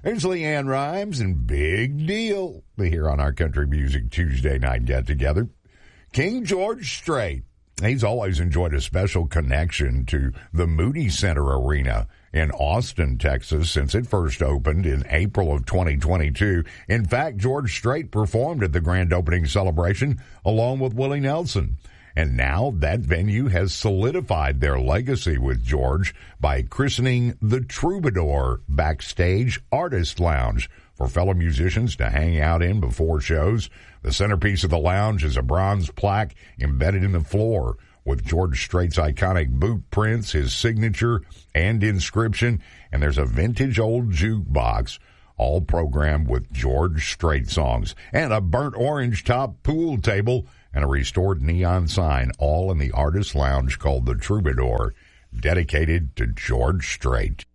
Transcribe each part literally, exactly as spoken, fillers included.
There's Leanne Rhymes and Big Deal here on our Country Music Tuesday night get-together. King George Strait. He's always enjoyed a special connection to the Moody Center Arena in Austin, Texas, since it first opened in April of twenty twenty-two. In fact, George Strait performed at the grand opening celebration along with Willie Nelson. And now that venue has solidified their legacy with George by christening the Troubadour Backstage Artist Lounge for fellow musicians to hang out in before shows. The centerpiece of the lounge is a bronze plaque embedded in the floor with George Strait's iconic boot prints, his signature, and inscription. And there's a vintage old jukebox, all programmed with George Strait songs, and a burnt orange top pool table and a restored neon sign, all in the artist lounge called the Troubadour, dedicated to George Strait.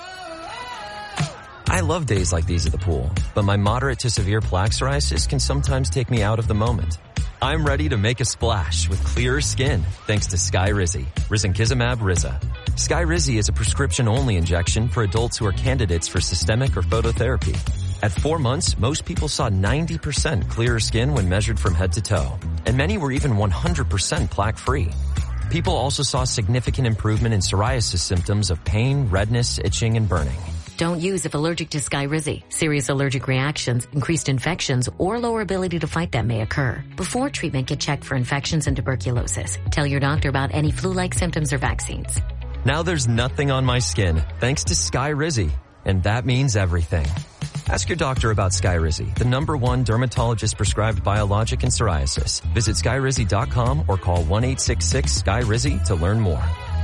I love days like these at the pool, but my moderate to severe plaque psoriasis can sometimes take me out of the moment. I'm ready to make a splash with clearer skin thanks to Skyrizi, risankizumab Riza. Skyrizi is a prescription-only injection for adults who are candidates for systemic or phototherapy. At four months, most people saw ninety percent clearer skin when measured from head to toe, and many were even one hundred percent plaque-free. People also saw significant improvement in psoriasis symptoms of pain, redness, itching, and burning. Don't use if allergic to Skyrizi. Serious allergic reactions, increased infections, or lower ability to fight them may occur. Before treatment, get checked for infections and tuberculosis. Tell your doctor about any flu-like symptoms or vaccines. Now there's nothing on my skin thanks to Skyrizi, and that means everything. Ask your doctor about Skyrizi, the number one dermatologist-prescribed biologic in psoriasis. Visit Skyrizi dot com or call one eight six six Skyrizi to learn more.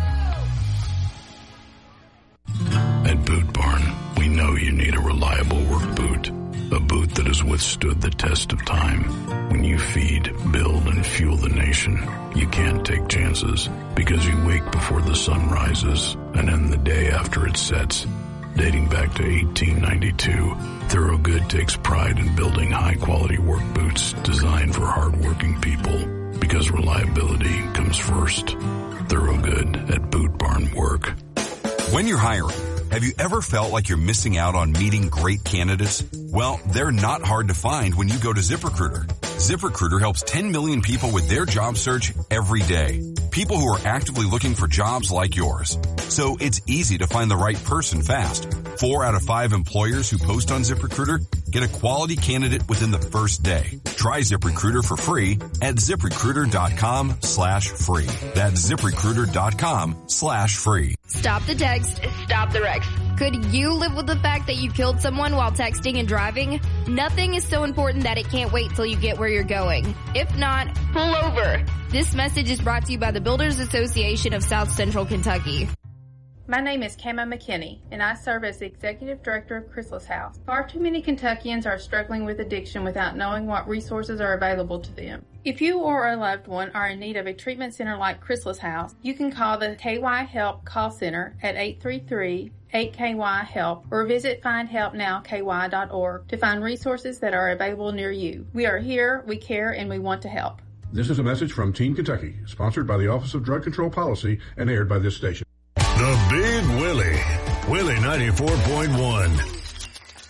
At Boot Barn, we know you need a reliable work boot. A boot that has withstood the test of time. When you feed, build, and fuel the nation, you can't take chances because you wake before the sun rises and end the day after it sets. Dating back to eighteen ninety-two, Thorogood takes pride in building high-quality work boots designed for hard-working people because reliability comes first. Thorogood at Boot Barn Work. When you're hiring, have you ever felt like you're missing out on meeting great candidates? Well, they're not hard to find when you go to ZipRecruiter. ZipRecruiter helps ten million people with their job search every day. People who are actively looking for jobs like yours. So it's easy to find the right person fast. Four out of five employers who post on ZipRecruiter get a quality candidate within the first day. Try ZipRecruiter for free at ZipRecruiter.com slash free. That's ZipRecruiter.com slash free. Stop the text. Stop the wrecks. Could you live with the fact that you killed someone while texting and driving? Nothing is so important that it can't wait till you get where you're going. If not, pull over. This message is brought to you by the Builders Association of South Central Kentucky. My name is Kama McKinney, and I serve as the Executive Director of Chrysalis House. Far too many Kentuckians are struggling with addiction without knowing what resources are available to them. If you or a loved one are in need of a treatment center like Chrysalis House, you can call the K Y Help call center at eight three three, eight K Y help or visit find help now K Y dot org to find resources that are available near you. We are here, we care, and we want to help. This is a message from Team Kentucky, sponsored by the Office of Drug Control Policy and aired by this station. The Big Willie, Willie ninety-four point one.